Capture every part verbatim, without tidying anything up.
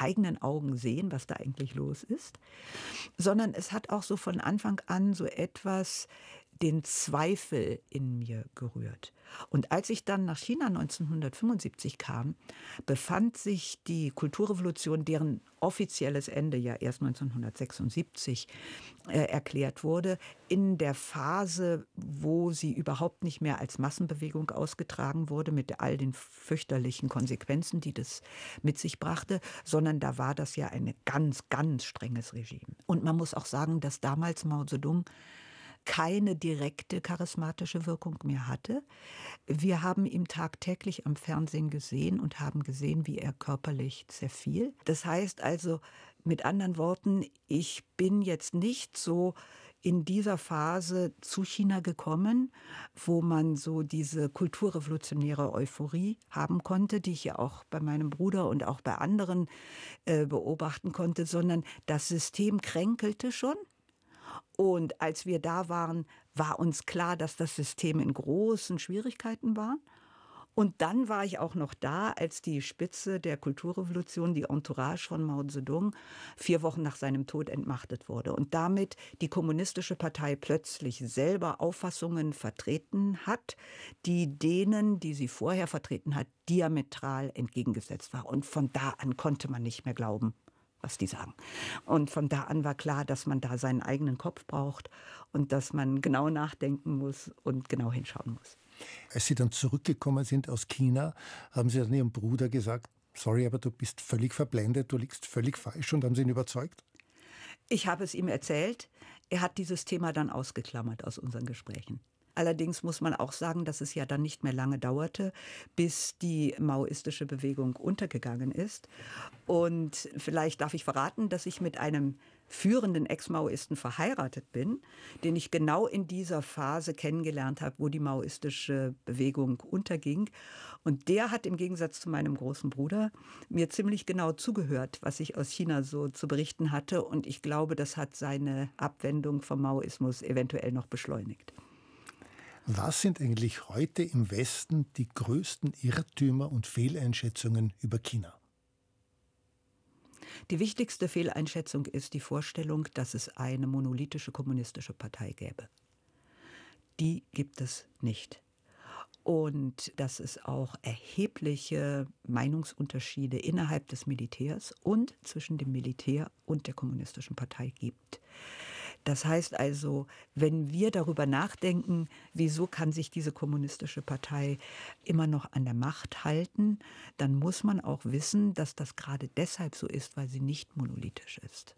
eigenen Augen sehen, was da eigentlich los ist, sondern es hat auch so von Anfang an so etwas den Zweifel in mir gerührt. Und als ich dann nach China neunzehnhundertfünfundsiebzig kam, befand sich die Kulturrevolution, deren offizielles Ende ja erst neunzehnhundertsechsundsiebzig äh, erklärt wurde, in der Phase, wo sie überhaupt nicht mehr als Massenbewegung ausgetragen wurde, mit all den fürchterlichen Konsequenzen, die das mit sich brachte, sondern da war das ja ein ganz, ganz strenges Regime. Und man muss auch sagen, dass damals Mao Zedong keine direkte charismatische Wirkung mehr hatte. Wir haben ihn tagtäglich am Fernsehen gesehen und haben gesehen, wie er körperlich zerfiel. Das heißt also, mit anderen Worten, ich bin jetzt nicht so in dieser Phase zu China gekommen, wo man so diese kulturrevolutionäre Euphorie haben konnte, die ich ja auch bei meinem Bruder und auch bei anderen äh, beobachten konnte, sondern das System kränkelte schon. Und als wir da waren, war uns klar, dass das System in großen Schwierigkeiten war. Und dann war ich auch noch da, als die Spitze der Kulturrevolution, die Entourage von Mao Zedong, vier Wochen nach seinem Tod entmachtet wurde. Und damit die Kommunistische Partei plötzlich selber Auffassungen vertreten hat, die denen, die sie vorher vertreten hat, diametral entgegengesetzt war. Und von da an konnte man nicht mehr glauben, was die sagen. Und von da an war klar, dass man da seinen eigenen Kopf braucht und dass man genau nachdenken muss und genau hinschauen muss. Als Sie dann zurückgekommen sind aus China, haben Sie dann Ihrem Bruder gesagt, sorry, aber du bist völlig verblendet, du liegst völlig falsch, und haben Sie ihn überzeugt? Ich habe es ihm erzählt. Er hat dieses Thema dann ausgeklammert aus unseren Gesprächen. Allerdings muss man auch sagen, dass es ja dann nicht mehr lange dauerte, bis die maoistische Bewegung untergegangen ist. Und vielleicht darf ich verraten, dass ich mit einem führenden Ex-Maoisten verheiratet bin, den ich genau in dieser Phase kennengelernt habe, wo die maoistische Bewegung unterging. Und der hat im Gegensatz zu meinem großen Bruder mir ziemlich genau zugehört, was ich aus China so zu berichten hatte. Und ich glaube, das hat seine Abwendung vom Maoismus eventuell noch beschleunigt. Was sind eigentlich heute im Westen die größten Irrtümer und Fehleinschätzungen über China? Die wichtigste Fehleinschätzung ist die Vorstellung, dass es eine monolithische kommunistische Partei gäbe. Die gibt es nicht. Und dass es auch erhebliche Meinungsunterschiede innerhalb des Militärs und zwischen dem Militär und der kommunistischen Partei gibt. Das heißt also, wenn wir darüber nachdenken, wieso kann sich diese kommunistische Partei immer noch an der Macht halten, dann muss man auch wissen, dass das gerade deshalb so ist, weil sie nicht monolithisch ist.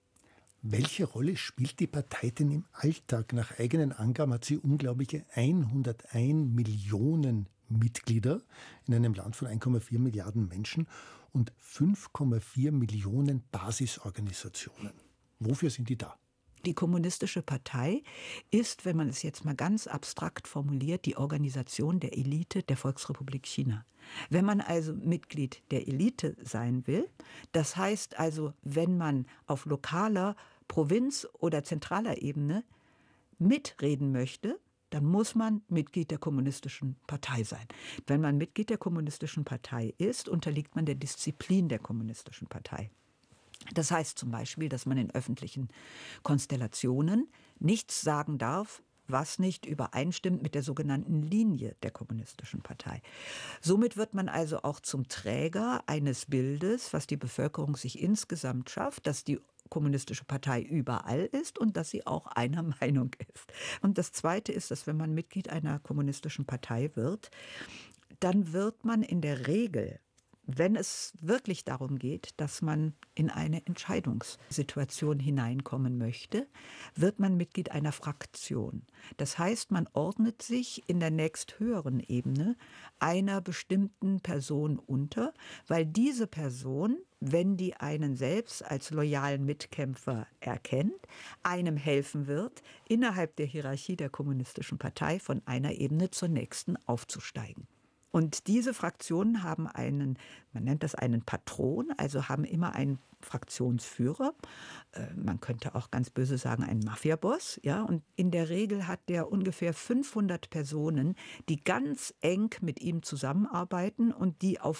Welche Rolle spielt die Partei denn im Alltag? Nach eigenen Angaben hat sie unglaubliche hunderteins Millionen Mitglieder in einem Land von eins Komma vier Milliarden Menschen und fünf Komma vier Millionen Basisorganisationen. Wofür sind die da? Die Kommunistische Partei ist, wenn man es jetzt mal ganz abstrakt formuliert, die Organisation der Elite der Volksrepublik China. Wenn man also Mitglied der Elite sein will, das heißt also, wenn man auf lokaler, Provinz- oder zentraler Ebene mitreden möchte, dann muss man Mitglied der Kommunistischen Partei sein. Wenn man Mitglied der Kommunistischen Partei ist, unterliegt man der Disziplin der Kommunistischen Partei. Das heißt zum Beispiel, dass man in öffentlichen Konstellationen nichts sagen darf, was nicht übereinstimmt mit der sogenannten Linie der Kommunistischen Partei. Somit wird man also auch zum Träger eines Bildes, was die Bevölkerung sich insgesamt schafft, dass die Kommunistische Partei überall ist und dass sie auch einer Meinung ist. Und das Zweite ist, dass wenn man Mitglied einer kommunistischen Partei wird, dann wird man in der Regel, wenn es wirklich darum geht, dass man in eine Entscheidungssituation hineinkommen möchte, wird man Mitglied einer Fraktion. Das heißt, man ordnet sich in der nächsthöheren Ebene einer bestimmten Person unter, weil diese Person, wenn die einen selbst als loyalen Mitkämpfer erkennt, einem helfen wird, innerhalb der Hierarchie der Kommunistischen Partei von einer Ebene zur nächsten aufzusteigen. Und diese Fraktionen haben einen, man nennt das einen Patron, also haben immer einen Fraktionsführer. Äh, man könnte auch ganz böse sagen, einen Mafiaboss. Ja? Und in der Regel hat der ungefähr fünfhundert Personen, die ganz eng mit ihm zusammenarbeiten und die auf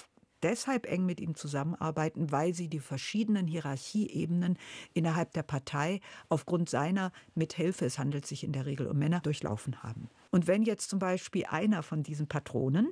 deshalb eng mit ihm zusammenarbeiten, weil sie die verschiedenen Hierarchieebenen innerhalb der Partei aufgrund seiner Mithilfe, es handelt sich in der Regel um Männer, durchlaufen haben. Und wenn jetzt zum Beispiel einer von diesen Patronen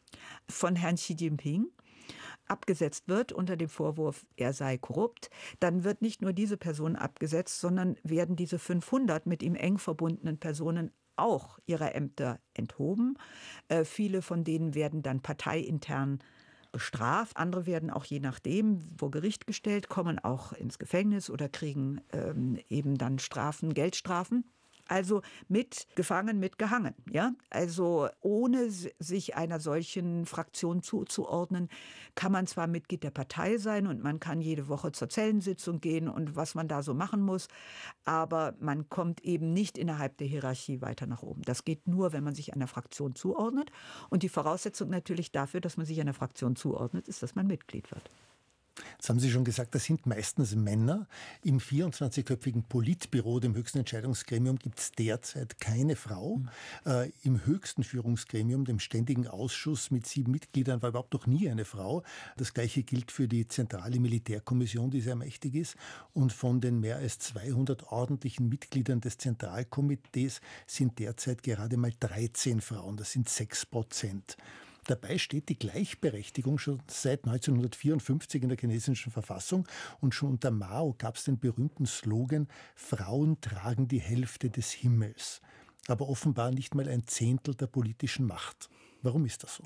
von Herrn Xi Jinping abgesetzt wird unter dem Vorwurf, er sei korrupt, dann wird nicht nur diese Person abgesetzt, sondern werden diese fünfhundert mit ihm eng verbundenen Personen auch ihrer Ämter enthoben. Äh, viele von denen werden dann parteiintern bestraft. Andere werden auch je nachdem vor Gericht gestellt, kommen auch ins Gefängnis oder kriegen ähm, eben dann Strafen, Geldstrafen. Also mit gefangen, mit gehangen. Ja? Also ohne sich einer solchen Fraktion zuzuordnen, kann man zwar Mitglied der Partei sein und man kann jede Woche zur Zellensitzung gehen und was man da so machen muss, aber man kommt eben nicht innerhalb der Hierarchie weiter nach oben. Das geht nur, wenn man sich einer Fraktion zuordnet. Und die Voraussetzung natürlich dafür, dass man sich einer Fraktion zuordnet, ist, dass man Mitglied wird. Das haben Sie schon gesagt, das sind meistens Männer. Im vierundzwanzigköpfigen Politbüro, dem höchsten Entscheidungsgremium, gibt es derzeit keine Frau. Mhm. Äh, Im höchsten Führungsgremium, dem Ständigen Ausschuss mit sieben Mitgliedern, war überhaupt noch nie eine Frau. Das Gleiche gilt für die Zentrale Militärkommission, die sehr mächtig ist. Und von den mehr als zweihundert ordentlichen Mitgliedern des Zentralkomitees sind derzeit gerade mal dreizehn Frauen. Das sind sechs Prozent. Dabei steht die Gleichberechtigung schon seit neunzehnhundertvierundfünfzig in der chinesischen Verfassung und schon unter Mao gab es den berühmten Slogan, Frauen tragen die Hälfte des Himmels, aber offenbar nicht mal ein Zehntel der politischen Macht. Warum ist das so?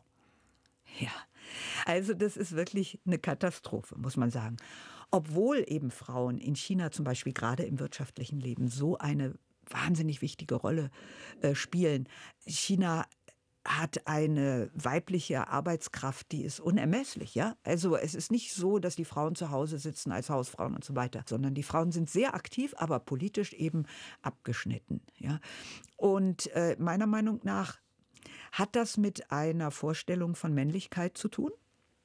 Ja, also das ist wirklich eine Katastrophe, muss man sagen. Obwohl eben Frauen in China zum Beispiel gerade im wirtschaftlichen Leben so eine wahnsinnig wichtige Rolle äh, spielen. China hat eine weibliche Arbeitskraft, die ist unermesslich. Ja? Also es ist nicht so, dass die Frauen zu Hause sitzen als Hausfrauen und so weiter, sondern die Frauen sind sehr aktiv, aber politisch eben abgeschnitten. Ja? Und äh, meiner Meinung nach hat das mit einer Vorstellung von Männlichkeit zu tun.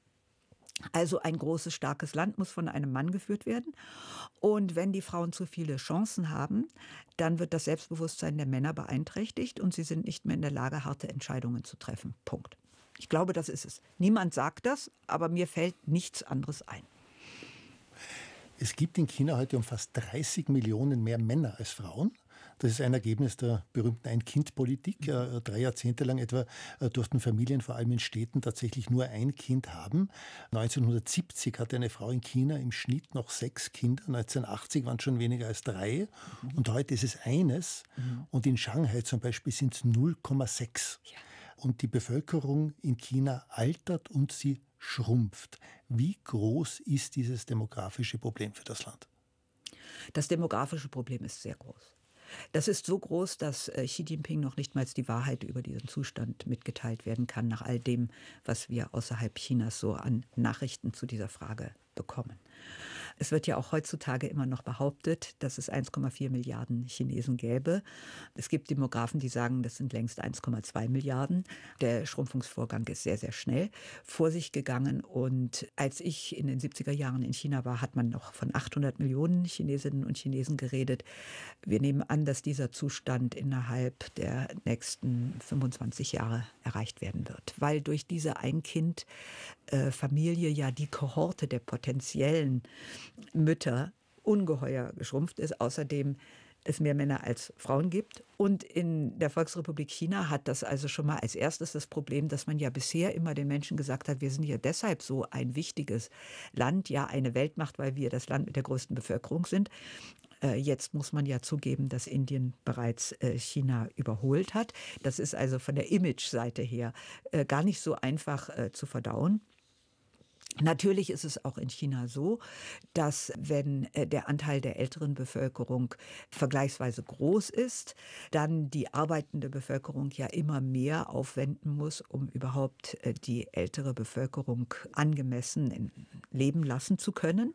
Also ein großes, starkes Land muss von einem Mann geführt werden. Und wenn die Frauen zu viele Chancen haben, dann wird das Selbstbewusstsein der Männer beeinträchtigt und sie sind nicht mehr in der Lage, harte Entscheidungen zu treffen. Punkt. Ich glaube, das ist es. Niemand sagt das, aber mir fällt nichts anderes ein. Es gibt in China heute um fast dreißig Millionen mehr Männer als Frauen. Das ist ein Ergebnis der berühmten Ein-Kind-Politik. Äh, drei Jahrzehnte lang etwa äh, durften Familien, vor allem in Städten, tatsächlich nur ein Kind haben. neunzehnhundertsiebzig hatte eine Frau in China im Schnitt noch sechs Kinder. neunzehnhundertachtzig waren es schon weniger als drei. Mhm. Und heute ist es eines. Mhm. Und in Shanghai zum Beispiel sind es null Komma sechs. Ja. Und die Bevölkerung in China altert und sie schrumpft. Wie groß ist dieses demografische Problem für das Land? Das demografische Problem ist sehr groß. Das ist so groß, dass Xi Jinping noch nicht mal die Wahrheit über diesen Zustand mitgeteilt werden kann, nach all dem, was wir außerhalb Chinas so an Nachrichten zu dieser Frage bekommen. Es wird ja auch heutzutage immer noch behauptet, dass es eins Komma vier Milliarden Chinesen gäbe. Es gibt Demografen, die sagen, das sind längst eins Komma zwei Milliarden. Der Schrumpfungsvorgang ist sehr, sehr schnell vor sich gegangen. Und als ich in den siebziger Jahren in China war, hat man noch von achthundert Millionen Chinesinnen und Chinesen geredet. Wir nehmen an, dass dieser Zustand innerhalb der nächsten fünfundzwanzig Jahre erreicht werden wird. Weil durch diese Ein-Kind-Familie ja die Kohorte der potenziellen Mütter ungeheuer geschrumpft ist. Außerdem es mehr Männer als Frauen gibt. Und in der Volksrepublik China hat das also schon mal als erstes das Problem, dass man ja bisher immer den Menschen gesagt hat, wir sind ja deshalb so ein wichtiges Land, ja eine Weltmacht, weil wir das Land mit der größten Bevölkerung sind. Jetzt muss man ja zugeben, dass Indien bereits China überholt hat. Das ist also von der Image-Seite her gar nicht so einfach zu verdauen. Natürlich ist es auch in China so, dass wenn der Anteil der älteren Bevölkerung vergleichsweise groß ist, dann die arbeitende Bevölkerung ja immer mehr aufwenden muss, um überhaupt die ältere Bevölkerung angemessen leben lassen zu können.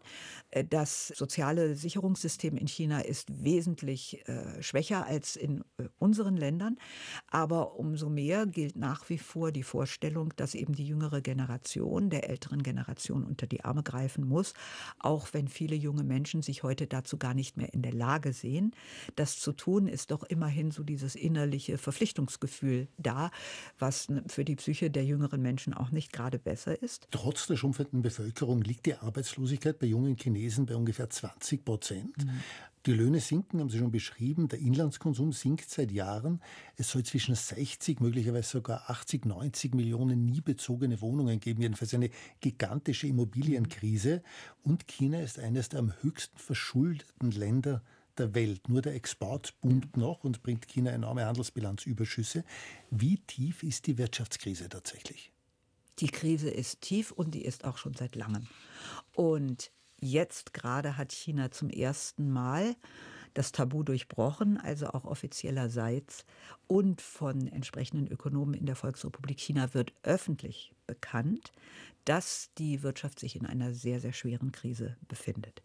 Das soziale Sicherungssystem in China ist wesentlich äh, schwächer als in äh, unseren Ländern, aber umso mehr gilt nach wie vor die Vorstellung, dass eben die jüngere Generation der älteren Generation Generation unter die Arme greifen muss, auch wenn viele junge Menschen sich heute dazu gar nicht mehr in der Lage sehen. Das zu tun, ist doch immerhin so dieses innerliche Verpflichtungsgefühl da, was für die Psyche der jüngeren Menschen auch nicht gerade besser ist. Trotz der schrumpfenden Bevölkerung liegt die Arbeitslosigkeit bei jungen Chinesen bei ungefähr zwanzig Prozent. Mhm. Die Löhne sinken, haben Sie schon beschrieben. Der Inlandskonsum sinkt seit Jahren. Es soll zwischen sechzig, möglicherweise sogar achtzig, neunzig Millionen nie bezogene Wohnungen geben. Jedenfalls eine gigantische Immobilienkrise. Und China ist eines der am höchsten verschuldeten Länder der Welt. Nur der Export boomt noch und bringt China enorme Handelsbilanzüberschüsse. Wie tief ist die Wirtschaftskrise tatsächlich? Die Krise ist tief und die ist auch schon seit langem. Und jetzt gerade hat China zum ersten Mal das Tabu durchbrochen, also auch offiziellerseits und von entsprechenden Ökonomen in der Volksrepublik China wird öffentlich bekannt, dass die Wirtschaft sich in einer sehr, sehr schweren Krise befindet.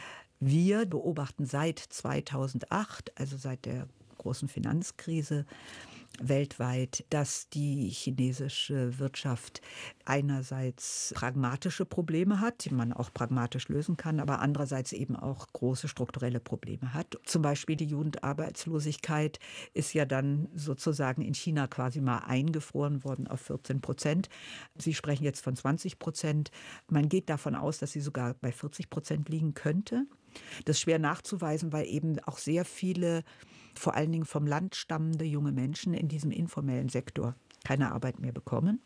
Wir beobachten seit zweitausendacht, also seit der großen Finanzkrise, weltweit, dass die chinesische Wirtschaft einerseits pragmatische Probleme hat, die man auch pragmatisch lösen kann, aber andererseits eben auch große strukturelle Probleme hat. Zum Beispiel die Jugendarbeitslosigkeit ist ja dann sozusagen in China quasi mal eingefroren worden auf vierzehn Prozent. Sie sprechen jetzt von zwanzig Prozent. Man geht davon aus, dass sie sogar bei vierzig Prozent liegen könnte. Das ist schwer nachzuweisen, weil eben auch sehr viele, vor allen Dingen vom Land stammende junge Menschen in diesem informellen Sektor keine Arbeit mehr bekommen.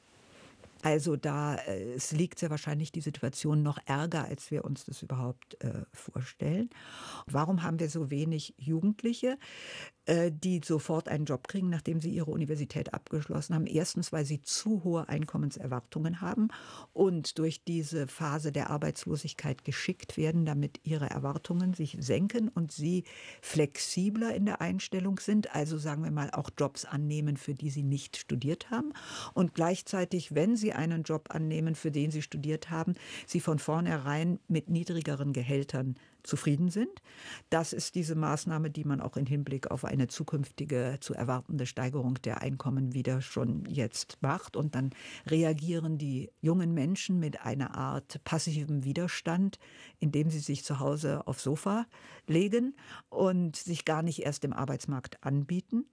Also da äh, es liegt sehr wahrscheinlich die Situation noch ärger, als wir uns das überhaupt äh, vorstellen. Warum haben wir so wenig Jugendliche, äh, die sofort einen Job kriegen, nachdem sie ihre Universität abgeschlossen haben? Erstens, weil sie zu hohe Einkommenserwartungen haben und durch diese Phase der Arbeitslosigkeit geschickt werden, damit ihre Erwartungen sich senken und sie flexibler in der Einstellung sind, also sagen wir mal auch Jobs annehmen, für die sie nicht studiert haben. Und gleichzeitig, wenn sie einen Job annehmen, für den sie studiert haben, sie von vornherein mit niedrigeren Gehältern zufrieden sind. Das ist diese Maßnahme, die man auch im Hinblick auf eine zukünftige zu erwartende Steigerung der Einkommen wieder schon jetzt macht. Und dann reagieren die jungen Menschen mit einer Art passivem Widerstand, indem sie sich zu Hause aufs Sofa legen und sich gar nicht erst im Arbeitsmarkt anbieten.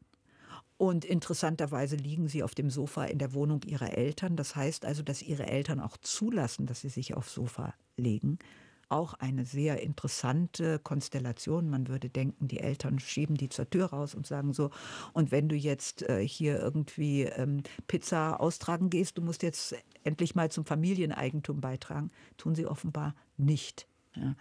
Und interessanterweise liegen sie auf dem Sofa in der Wohnung ihrer Eltern. Das heißt also, dass ihre Eltern auch zulassen, dass sie sich aufs Sofa legen. Auch eine sehr interessante Konstellation. Man würde denken, die Eltern schieben die zur Tür raus und sagen so, und wenn du jetzt äh, hier irgendwie ähm, Pizza austragen gehst, du musst jetzt endlich mal zum Familieneigentum beitragen. Tun sie offenbar nicht. Ja.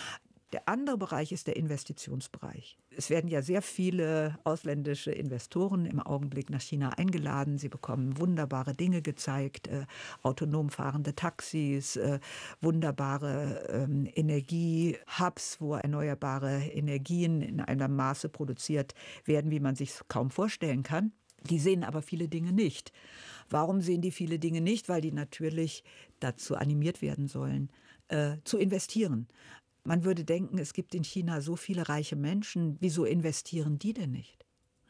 Der andere Bereich ist der Investitionsbereich. Es werden ja sehr viele ausländische Investoren im Augenblick nach China eingeladen. Sie bekommen wunderbare Dinge gezeigt, äh, autonom fahrende Taxis, äh, wunderbare ähm, Energiehubs, wo erneuerbare Energien in einem Maße produziert werden, wie man sich kaum vorstellen kann. Die sehen aber viele Dinge nicht. Warum sehen die viele Dinge nicht? Weil die natürlich dazu animiert werden sollen, äh, zu investieren. Man würde denken, es gibt in China so viele reiche Menschen, wieso investieren die denn nicht?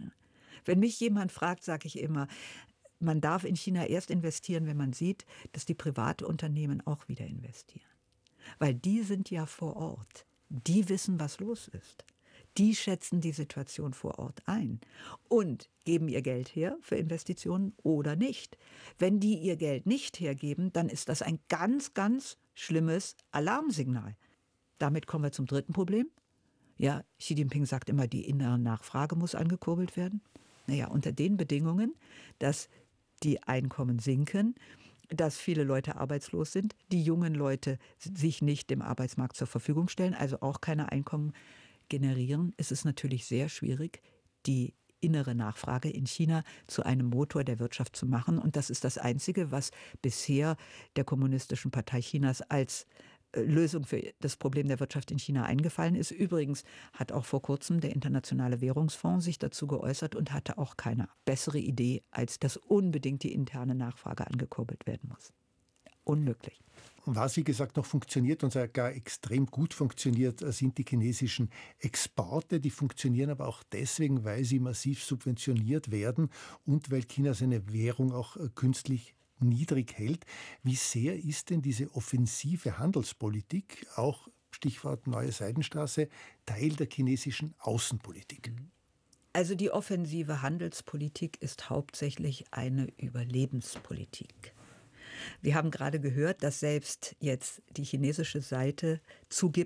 Wenn mich jemand fragt, sage ich immer, man darf in China erst investieren, wenn man sieht, dass die private Unternehmen auch wieder investieren. Weil die sind ja vor Ort. Die wissen, was los ist. Die schätzen die Situation vor Ort ein und geben ihr Geld her für Investitionen oder nicht. Wenn die ihr Geld nicht hergeben, dann ist das ein ganz, ganz schlimmes Alarmsignal. Damit kommen wir zum dritten Problem. Ja, Xi Jinping sagt immer, die innere Nachfrage muss angekurbelt werden. Naja, unter den Bedingungen, dass die Einkommen sinken, dass viele Leute arbeitslos sind, die jungen Leute sich nicht dem Arbeitsmarkt zur Verfügung stellen, also auch keine Einkommen generieren, ist es natürlich sehr schwierig, die innere Nachfrage in China zu einem Motor der Wirtschaft zu machen. Und das ist das Einzige, was bisher der Kommunistischen Partei Chinas als Lösung für das Problem der Wirtschaft in China eingefallen ist. Übrigens hat auch vor kurzem der Internationale Währungsfonds sich dazu geäußert und hatte auch keine bessere Idee, als dass unbedingt die interne Nachfrage angekurbelt werden muss. Unmöglich. Was, wie gesagt, noch funktioniert und sogar extrem gut funktioniert, sind die chinesischen Exporte. Die funktionieren aber auch deswegen, weil sie massiv subventioniert werden und weil China seine Währung auch künstlich niedrig hält. Wie sehr ist denn diese offensive Handelspolitik, auch Stichwort Neue Seidenstraße, Teil der chinesischen Außenpolitik? Also die offensive Handelspolitik ist hauptsächlich eine Überlebenspolitik. Wir haben gerade gehört, dass selbst jetzt die chinesische Seite zugibt,